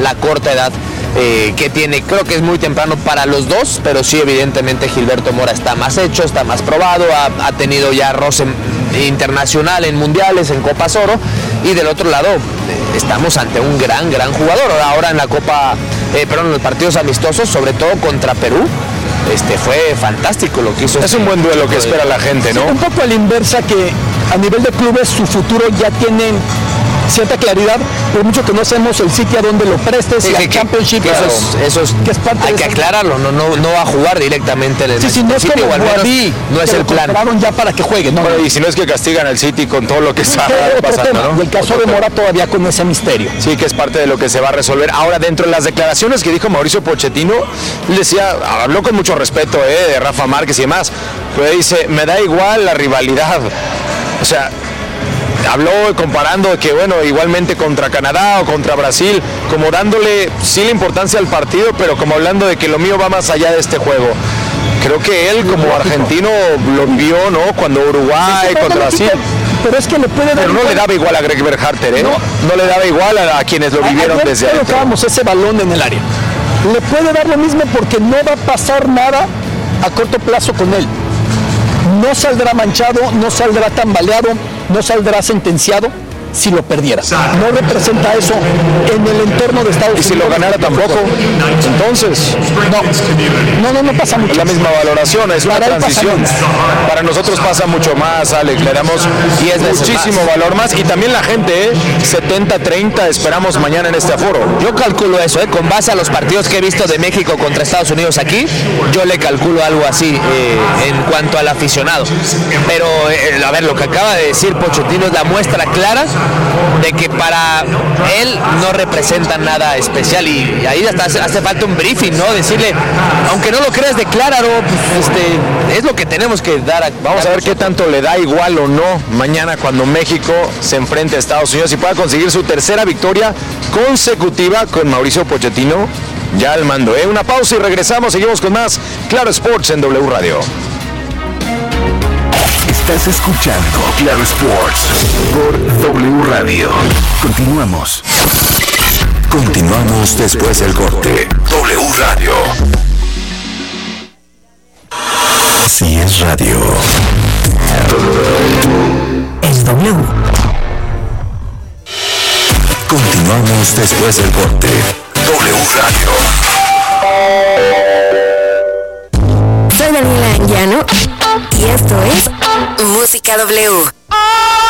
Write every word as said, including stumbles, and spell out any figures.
la corta edad eh, que tiene. Creo que es muy temprano para los dos, pero sí, evidentemente Gilberto Mora está más hecho, está más probado, ha, ha tenido ya roce internacional en mundiales, en Copas Oro, y del otro lado eh, estamos ante un gran, gran jugador. Ahora en la Copa, eh, perdón, en los partidos amistosos, sobre todo contra Perú, Este, fue fantástico lo que hizo. Es un buen duelo que espera la gente, ¿no? Sí, un poco a la inversa, que a nivel de clubes su futuro ya tiene cierta claridad, por mucho que no sabemos el sitio a donde lo prestes, sí, la que, Championship, que eso es, eso es, que es parte hay de que esa... aclararlo, no, no, no va a jugar directamente en el sí, sí, no es sitio, como o al menos Guadí, no es el plan. Ya para que juegue, ¿no? Bueno, y si no es que castigan al City con todo lo que está pasando, ¿no? Y el caso de Mora todavía con ese misterio. Sí, que es parte de lo que se va a resolver. Ahora, dentro de las declaraciones que dijo Mauricio Pochettino, él decía, habló con mucho respeto eh, de Rafa Márquez y demás, pero dice, me da igual la rivalidad. O sea, habló comparando que, bueno, igualmente contra Canadá o contra Brasil, como dándole sí la importancia al partido, pero como hablando de que lo mío va más allá de este juego. Creo que él como argentino lo vio, ¿no? Cuando Uruguay, sí, sí, contra Brasil. Pero es que le puede dar Pero no igual. le daba igual a Greg Berhalter, ¿eh? No, no le daba igual a, a quienes lo vivieron Ayer desde ahí. Colocábamos ese balón en el área. Le puede dar lo mismo porque no va a pasar nada a corto plazo con él. No saldrá manchado, no saldrá tambaleado, no saldrá sentenciado si lo perdiera. No representa eso en el entorno de Estados Unidos. Y si lo ganara tampoco, entonces no, no, no, no pasa mucho. Es la misma valoración, es una transición. Para nosotros pasa mucho más, Alex, le damos y es muchísimo más. valor más. Y también la gente, ¿eh? setenta treinta, esperamos mañana en este aforo. Yo calculo eso, ¿eh? Con base a los partidos que he visto de México contra Estados Unidos aquí, yo le calculo algo así eh, en cuanto al aficionado. Pero, eh, a ver, lo que acaba de decir Pochettino es la muestra clara de que para él no representa nada especial, y, y ahí hasta hace, hace falta un briefing, ¿no? Decirle, aunque no lo creas, decláralo, pues, este, es lo que tenemos que dar. A, Vamos a ver qué tanto le da igual o no mañana cuando México se enfrente a Estados Unidos y pueda conseguir su tercera victoria consecutiva con Mauricio Pochettino ya al mando, ¿eh? Una pausa y regresamos, seguimos con más Claro Sports en W Radio. Estás escuchando Claro Sports por W Radio. Continuamos. Continuamos después del corte. W Radio. Si es radio, es W. Continuamos después del corte. W Radio. Soy Daniela Anguiano y esto es Música W.